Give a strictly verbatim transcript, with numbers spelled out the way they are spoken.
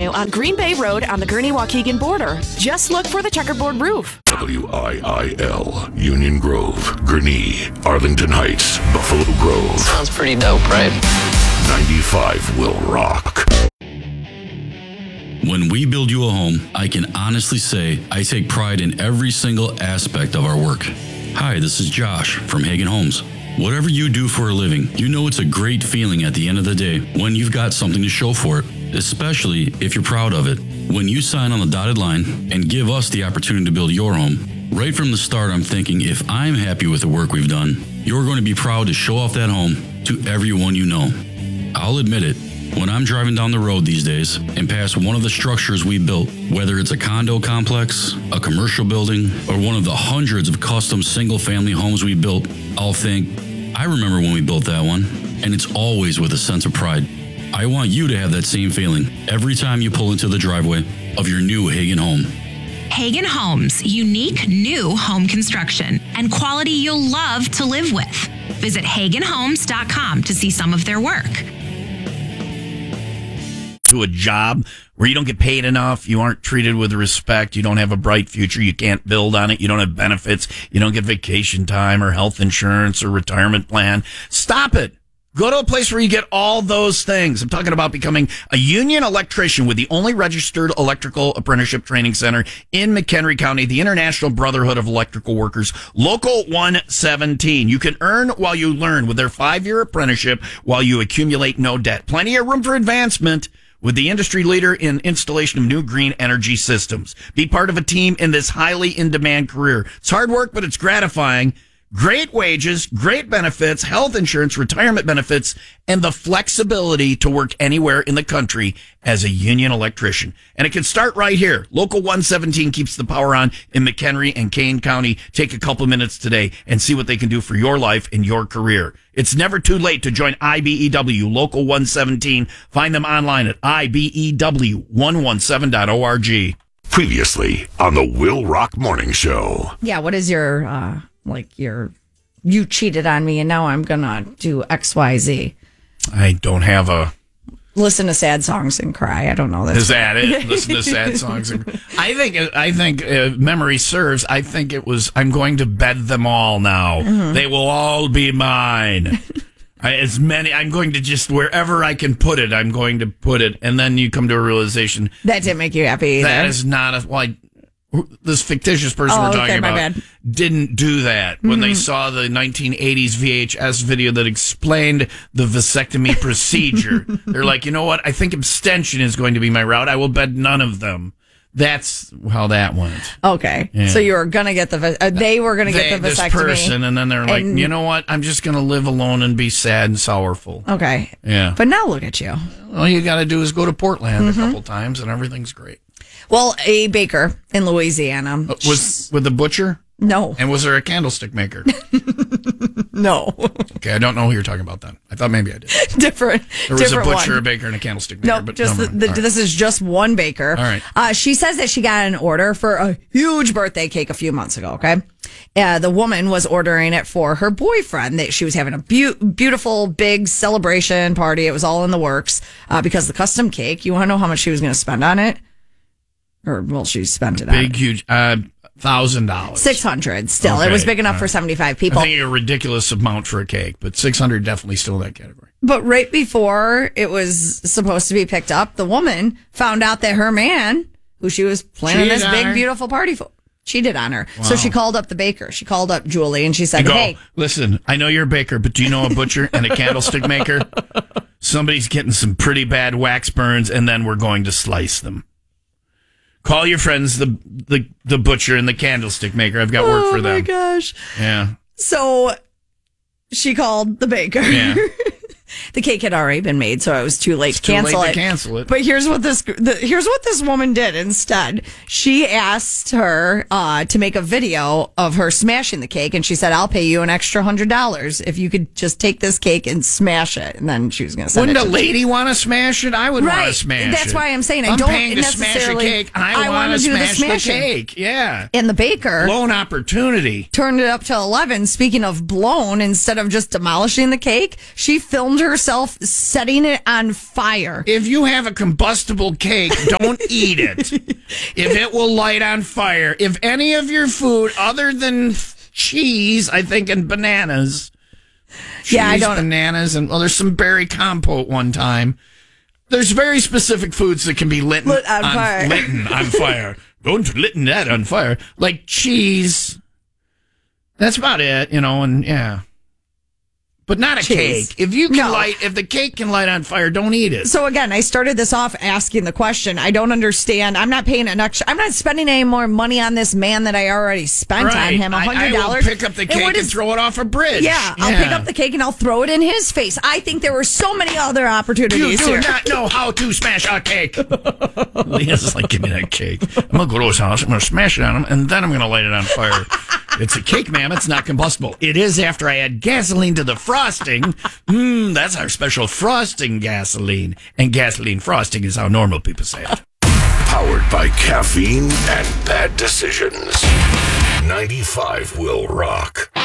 Avenue on Green Bay Road on the Gurnee-Waukegan border. Just look for the checkerboard roof. W I I L, Union Grove, Gurnee, Arlington Heights, Buffalo Grove. Sounds pretty dope, right? ninety-five will rock. When we build you a home, I can honestly say I take pride in every single aspect of our work. Hi, this is Josh from Hagen Homes. Whatever you do for a living, you know it's a great feeling at the end of the day when you've got something to show for it, especially if you're proud of it. When you sign on the dotted line and give us the opportunity to build your home, right from the start I'm thinking if I'm happy with the work we've done, you're going to be proud to show off that home to everyone you know. I'll admit it. When I'm driving down the road these days and pass one of the structures we built, whether it's a condo complex, a commercial building, or one of the hundreds of custom single-family homes we built, I'll think, I remember when we built that one, and it's always with a sense of pride. I want you to have that same feeling every time you pull into the driveway of your new Hagen home. Hagen Homes, unique new home construction and quality you'll love to live with. Visit hagen homes dot com to see some of their work. To a job where you don't get paid enough, you aren't treated with respect, you don't have a bright future, you can't build on it, you don't have benefits, you don't get vacation time or health insurance or retirement plan. Stop it. Go to a place where you get all those things. I'm talking about becoming a union electrician with the only registered electrical apprenticeship training center in McHenry County, the International Brotherhood of Electrical Workers, Local one seventeen. You can earn while you learn with their five-year apprenticeship while you accumulate no debt. Plenty of room for advancement with the industry leader in installation of new green energy systems. Be part of a team in this highly in-demand career. It's hard work, but it's gratifying. Great wages, great benefits, health insurance, retirement benefits, and the flexibility to work anywhere in the country as a union electrician. And it can start right here. Local one seventeen keeps the power on in McHenry and Kane County. Take a couple minutes today and see what they can do for your life and your career. It's never too late to join I B E W, Local one seventeen. Find them online at I B E W one seventeen dot org. Previously on the Will Rock Morning Show. Yeah, what is your... Uh... Like you're, you cheated on me, and now I'm gonna do X, Y, Z. I don't have a listen to sad songs and cry. I don't know. That's is that it? Listen to sad songs. And I think. I think uh, memory serves. I think it was. I'm going to bed them all now. Mm-hmm. They will all be mine. I, as many. I'm going to just wherever I can put it. I'm going to put it, and then you come to a realization that didn't make you happy either. That is not a. Well, I, this fictitious person oh, we're talking okay, about bad. didn't do that when mm-hmm. they saw the nineteen eighties V H S video that explained the vasectomy procedure. They're like, you know what? I think abstention is going to be my route. I will bed none of them. That's how that went. Okay. Yeah. So you were going to get the, uh, they were going to get the vasectomy. This person, and then they're like, and, you know what? I'm just going to live alone and be sad and sorrowful. Okay. Yeah. But now look at you. All you got to do is go to Portland mm-hmm. a couple times and everything's great. Well, a baker in Louisiana. Uh, was with the butcher? No. And was there a candlestick maker? No. Okay, I don't know who you're talking about then. I thought maybe I did. different. There was different a butcher, one. a baker, and a candlestick maker. No, but just no the, the, right. this is just one baker. All right. Uh, she says that she got an order for a huge birthday cake a few months ago. Okay. Uh, the woman was ordering it for her boyfriend. That she was having a be- beautiful big celebration party. It was all in the works uh, because the custom cake. You want to know how much she was going to spend on it? Or well, she spent it on big, huge, uh, thousand dollars, six hundred. Still, okay. It was big enough uh, for seventy-five people. I think a ridiculous amount for a cake, but six hundred definitely still in that category. But right before it was supposed to be picked up, the woman found out that her man, who she was planning cheated this big, her. beautiful party for, cheated on her. Wow. So she called up the baker. She called up Julie, and she said, go, "Hey, listen, I know you're a baker, but do you know a butcher and a candlestick maker? Somebody's getting some pretty bad wax burns, and then we're going to slice them." Call your friends, the the the butcher and the candlestick maker. I've got work oh for them. Oh my gosh! Yeah. So she called the baker. Yeah. The cake had already been made, so it was too late It's to too cancel late it. to cancel it. But here's what this the, here's what this woman did instead. She asked her uh, to make a video of her smashing the cake, and she said, "I'll pay you an extra hundred dollars if you could just take this cake and smash it." And then she was going to send Wouldn't it. a lady want to smash it? I would right. want to smash That's it. That's why I'm saying I I'm don't paying to necessarily. smash a cake. I, I want to do smash the, the smashing. cake. Yeah. And the baker blown opportunity turned it up to eleven. Speaking of blown, instead of just demolishing the cake, she filmed filmed herself setting it on fire. If you have a combustible cake, don't eat it. If it will light on fire. If any of your food other than cheese, I think, and bananas. Cheese, yeah, I don't. Bananas, and well, there's some berry compote one time. There's very specific foods that can be lit, lit on, on fire. Lit on fire. Don't lit that on fire. Like cheese. That's about it, you know, and yeah. But not a Cheese. cake. If you can No. light, if the cake can light on fire, don't eat it. So again, I started this off asking the question. I don't understand. I'm not paying an extra. I'm not spending any more money on this man that I already spent Right. on him. A I, hundred I will dollars. pick up the cake and, is- throw it off a bridge. Yeah, I'll pick up the cake and I'll throw it in his face. I think there were so many other You opportunities do here. not know how to smash a cake. Leah's like, give me that cake. I'm going to go to his house. I'm going to smash it on him, and then I'm going to light it on fire. It's a cake, ma'am. It's not combustible. It is after I add gasoline to the frosting. Mmm, that's our special frosting gasoline. And gasoline frosting is how normal people say it. Powered by caffeine and bad decisions. ninety-five will rock.